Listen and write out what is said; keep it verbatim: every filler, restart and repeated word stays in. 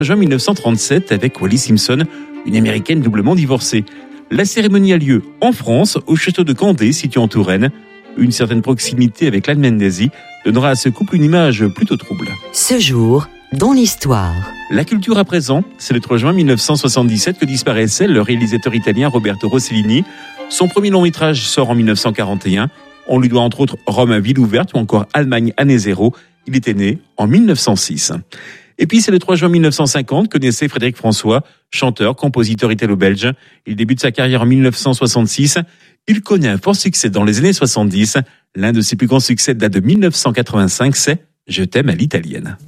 juin mille neuf cent trente-sept avec Wallis Simpson, une américaine doublement divorcée. La cérémonie a lieu en France, au château de Candé, situé en Touraine. Une certaine proximité avec l'Anne Mendesi donnera à ce couple une image plutôt trouble. Ce jour, dans l'histoire. La culture à présent, c'est le trois juin mille neuf cent soixante-dix-sept que disparaissait le réalisateur italien Roberto Rossellini. Son premier long métrage sort en mille neuf cent quarante et un. On lui doit entre autres Rome, ville ouverte ou encore Allemagne, année zéro. Il était né en mille neuf cent six. Et puis c'est le trois juin mille neuf cent cinquante que naissait Frédéric François, chanteur, compositeur italo-belge. Il débute sa carrière en mille neuf cent soixante-six. Il connaît un fort succès dans les années soixante-dix. L'un de ses plus grands succès date de mille neuf cent quatre-vingt-cinq, c'est « Je t'aime à l'italienne ».